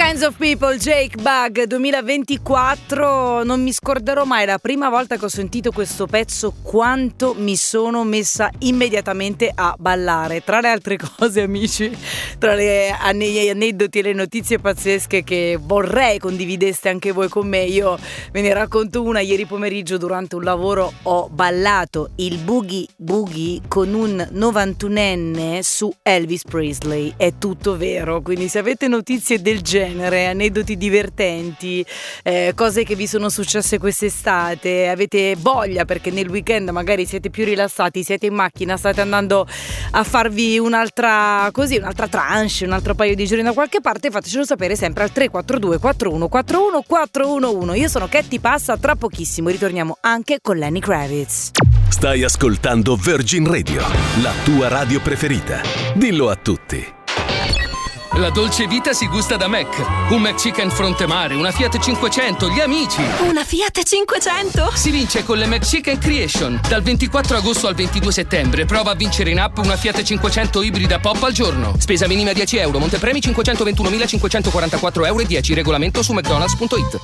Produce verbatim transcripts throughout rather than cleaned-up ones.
Kinds of People, Jake Bugg duemilaventiquattro. Non mi scorderò mai la prima volta che ho sentito questo pezzo, quanto mi sono messa immediatamente a ballare. Tra le altre cose, amici, tra le aneddoti e le notizie pazzesche che vorrei condivideste anche voi con me, io ve ne racconto una. Ieri pomeriggio durante un lavoro ho ballato il Boogie Boogie con un novantunenne su Elvis Presley. È tutto vero, quindi se avete notizie del genere, aneddoti divertenti, eh, cose che vi sono successe quest'estate, avete voglia perché nel weekend magari siete più rilassati, siete in macchina, state andando a farvi un'altra così, un'altra tranche, un altro paio di giorni da qualche parte, fatecelo sapere sempre al tre quattro due quattro uno quattro uno quattro uno uno. Io sono Ketty Passa, tra pochissimo ritorniamo anche con Lenny Kravitz. Stai ascoltando Virgin Radio, la tua radio preferita. Dillo a tutti. La dolce vita si gusta da Mac. Un McChicken Frontemare, una Fiat cinquecento, gli amici. Una Fiat cinquecento? Si vince con le McChicken Creation. Dal ventiquattro agosto al ventidue settembre prova a vincere in app una Fiat cinquecento ibrida pop al giorno. Spesa minima dieci euro, montepremi cinquecentoventunomilacinquecentoquarantaquattro euro e dieci. Regolamento su mcdonalds punto it.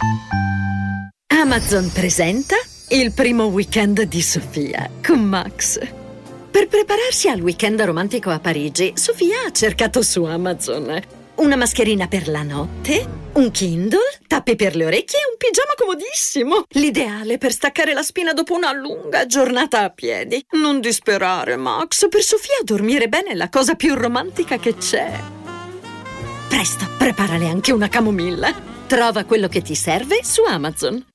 Amazon presenta il primo weekend di Sofia con Max. Per prepararsi al weekend romantico a Parigi, Sofia ha cercato su Amazon una mascherina per la notte, un Kindle, tappi per le orecchie e un pigiama comodissimo. L'ideale per staccare la spina dopo una lunga giornata a piedi. Non disperare, Max. Per Sofia dormire bene è la cosa più romantica che c'è. Presto, preparale anche una camomilla. Trova quello che ti serve su Amazon.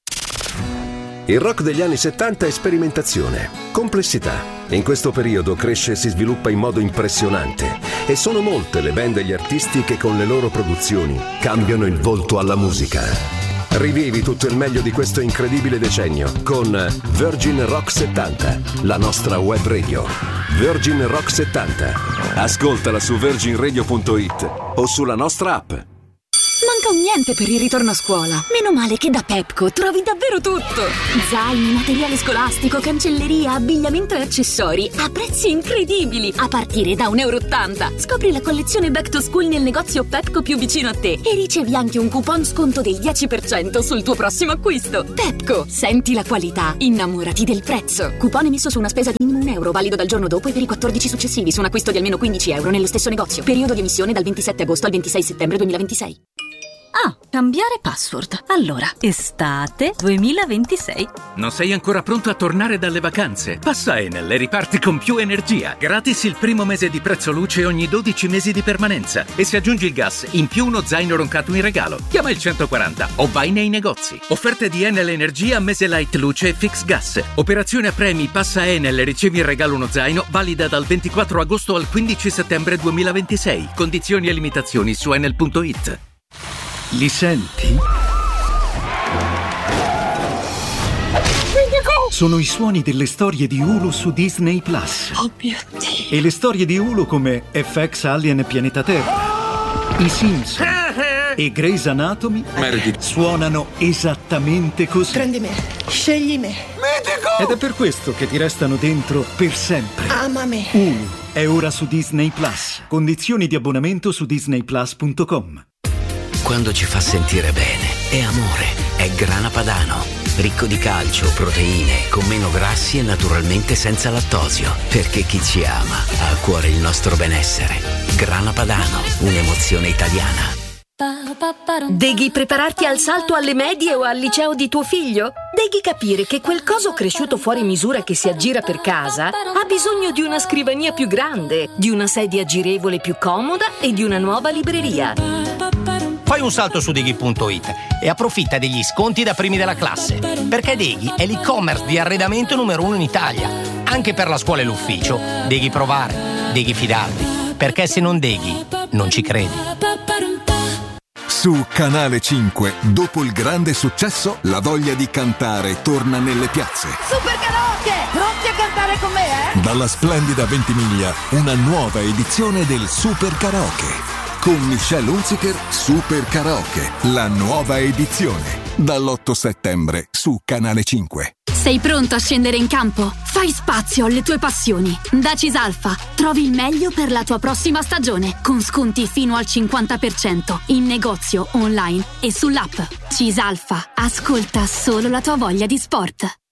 Il rock degli anni settanta è sperimentazione, complessità. In questo periodo cresce e si sviluppa in modo impressionante e sono molte le band e gli artisti che con le loro produzioni cambiano il volto alla musica. Rivivi tutto il meglio di questo incredibile decennio con Virgin Rock settanta, la nostra web radio. Virgin Rock settanta. Ascoltala su virgin radio punto it o sulla nostra app. Manca un niente per il ritorno a scuola. Meno male che da Pepco trovi davvero tutto. Zaini, materiale scolastico, cancelleria, abbigliamento e accessori a prezzi incredibili, a partire da un euro e ottanta. Scopri la collezione Back to School nel negozio Pepco più vicino a te e ricevi anche un coupon sconto del dieci per cento sul tuo prossimo acquisto. Pepco, senti la qualità, innamorati del prezzo. Coupon emesso su una spesa di minimo un euro, valido dal giorno dopo e per i quattordici successivi su un acquisto di almeno quindici euro nello stesso negozio. Periodo di emissione dal ventisette agosto al ventisei settembre duemilaventisei. Ah, cambiare password. Allora, estate duemilaventisei. Non sei ancora pronto a tornare dalle vacanze? Passa Enel e riparti con più energia. Gratis il primo mese di prezzo luce ogni dodici mesi di permanenza. E se aggiungi il gas, in più uno zaino roncato in regalo. Chiama il centoquaranta o vai nei negozi. Offerte di Enel Energia, mese light luce e fix gas. Operazione a premi, passa Enel e ricevi in regalo uno zaino, valida dal ventiquattro agosto al quindici settembre duemilaventisei. Condizioni e limitazioni su enel punto it. Li senti? Sono i suoni delle storie di Hulu su Disney Plus. Oh mio Dio. E le storie di Hulu come F X Alien Pianeta Terra, I Simpson e Grey's Anatomy Meredith suonano esattamente così. Prendi me, scegli me. Ed è per questo che ti restano dentro per sempre. Ama me. Hulu è ora su Disney Plus. Condizioni di abbonamento su disney plus punto com. Quando ci fa sentire bene, è amore, è Grana Padano. Ricco di calcio, proteine, con meno grassi e naturalmente senza lattosio. Perché chi ci ama ha a cuore il nostro benessere. Grana Padano, un'emozione italiana. Devi prepararti al salto alle medie o al liceo di tuo figlio? Devi capire che quel coso cresciuto fuori misura che si aggira per casa ha bisogno di una scrivania più grande, di una sedia girevole più comoda e di una nuova libreria. Fai un salto su Deghi punto it e approfitta degli sconti da primi della classe, perché Deghi è l'e-commerce di arredamento numero uno in Italia. Anche per la scuola e l'ufficio, devi provare, devi fidarti, perché se non Deghi, non ci credi. Su Canale cinque, dopo il grande successo, la voglia di cantare torna nelle piazze. Super Karaoke! Pronti a cantare con me, eh? Dalla splendida Ventimiglia, una nuova edizione del Super Karaoke. Con Michelle Hunziker, Super Karaoke, la nuova edizione. dall'otto settembre su Canale cinque. Sei pronto a scendere in campo? Fai spazio alle tue passioni. Da Cisalfa trovi il meglio per la tua prossima stagione, con sconti fino al cinquanta per cento in negozio, online e sull'app. Cisalfa, ascolta solo la tua voglia di sport.